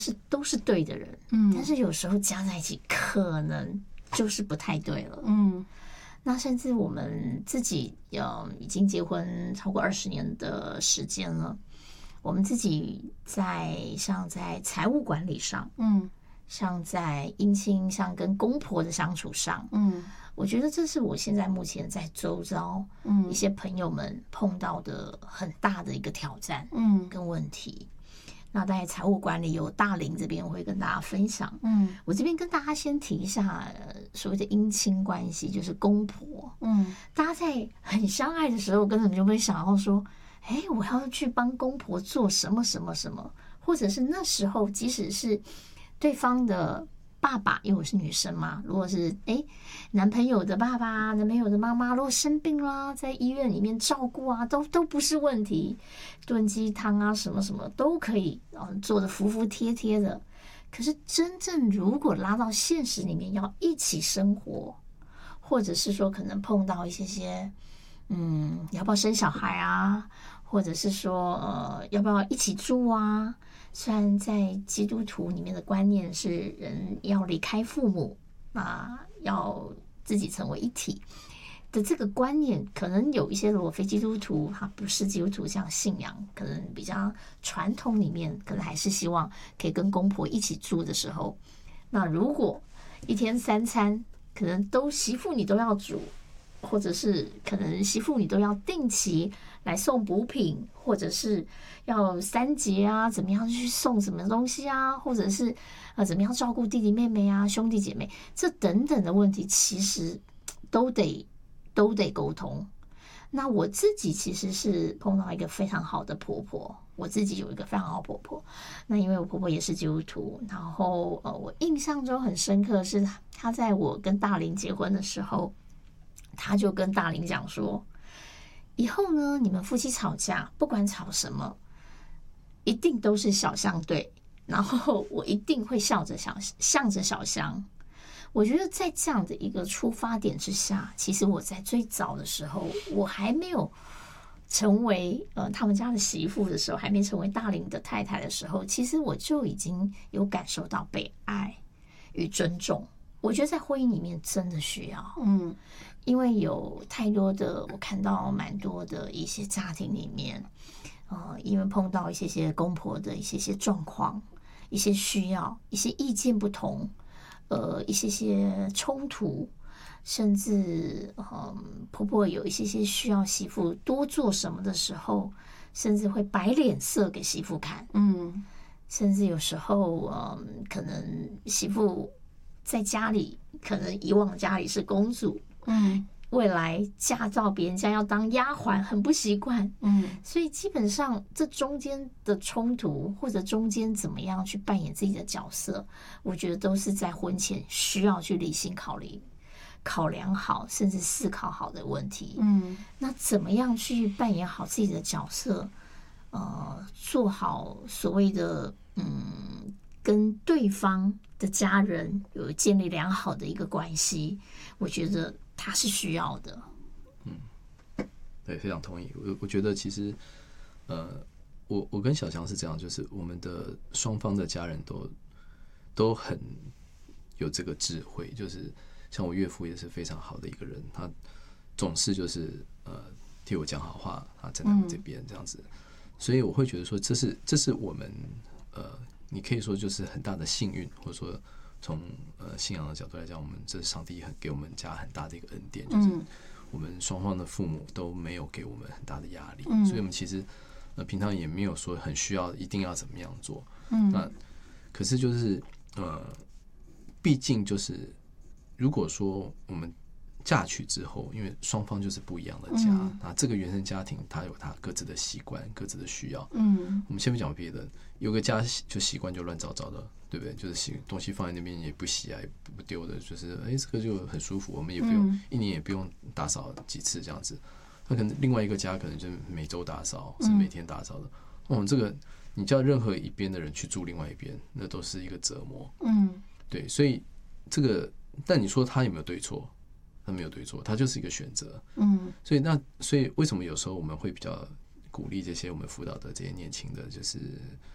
都是对的人，但是有时候加在一起可能就是不太对了，那甚至我们自己已经结婚超过20年的时间了，我们自己像在财务管理上，像在姻亲，像跟公婆的相处上，我觉得这是我现在目前在周遭一些朋友们碰到的很大的一个挑战，跟问题。那在财务管理有大林这边会跟大家分享，我这边跟大家先提一下所谓的姻亲关系，就是公婆，大家在很相爱的时候，根本就没想到说，我要去帮公婆做什么什么什么，或者是那时候即使是对方的爸爸，因为我是女生嘛，如果是男朋友的爸爸、男朋友的妈妈，如果生病啦，在医院里面照顾啊，都不是问题，炖鸡汤啊，什么什么都可以做得服服帖帖的。可是真正如果拉到现实里面，要一起生活，或者是说可能碰到一些要不要生小孩啊，或者是说要不要一起住啊？虽然在基督徒里面的观念是人要离开父母要自己成为一体的这个观念，可能有一些如果非基督徒，他不是基督徒这样信仰，可能比较传统里面，可能还是希望可以跟公婆一起住的时候，那如果一天3餐可能媳妇你都要煮，或者是可能媳妇你都要定期来送补品，或者是要3节啊，怎么样去送什么东西啊，或者是怎么样照顾弟弟妹妹啊、兄弟姐妹，这等等的问题，其实都得沟通。那我自己其实是碰到一个非常好的婆婆，我自己有一个非常好的婆婆。那因为我婆婆也是基督徒，然后我印象中很深刻的是，她在我跟大林结婚的时候，她就跟大林讲说，以后呢，你们夫妻吵架，不管吵什么，一定都是小香对，然后我一定会向着小香。我觉得在这样的一个出发点之下，其实我在最早的时候，我还没有成为他们家的媳妇的时候，还没成为大林的太太的时候，其实我就已经有感受到被爱与尊重。我觉得在婚姻里面真的需要，因为有太多的我看到蛮多的一些家庭里面，因为碰到一些公婆的一些状况、一些需要、一些意见不同，一些冲突，甚至婆婆有一些需要媳妇多做什么的时候，甚至会摆脸色给媳妇看，甚至有时候可能媳妇在家里，可能以往家里是公主，未来嫁到别人家要当丫鬟，很不习惯，所以基本上这中间的冲突或者中间怎么样去扮演自己的角色，我觉得都是在婚前需要去理性考量好，甚至思考好的问题。那怎么样去扮演好自己的角色？做好所谓的跟对方的家人有建立良好的一个关系，我觉得他是需要的。 对，非常同意。我觉得其实，我跟小强是这样，就是我们的双方的家人都很有这个智慧，就是像我岳父也是非常好的一个人，他总是就是替我讲好话，他站在我这边这样子，所以我会觉得说，这是我们你可以说就是很大的幸运，或者说从信仰的角度来讲，我们这是上帝给我们家很大的一个恩典，就是我们双方的父母都没有给我们很大的压力，所以我们其实平常也没有说很需要一定要怎么样做。那可是就是毕竟就是如果说我们嫁娶之后，因为双方就是不一样的家，那这个原生家庭它有它各自的习惯、各自的需要。我们先不讲别的，有个家就习惯就乱糟糟的，对不对？就是东西放在那边也不洗啊，也不丢的，就是这个就很舒服，我们也不用一年也不用打扫几次这样子。那可能另外一个家可能就是每周打扫，是每天打扫的。这个你叫任何一边的人去住另外一边，那都是一个折磨。对，所以这个，但你说他有没有对错？他没有对错，他就是一个选择。所以为什么有时候我们会比较鼓励这些我们辅导的这些年轻的，就是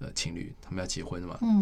情侣，他们要结婚了嘛，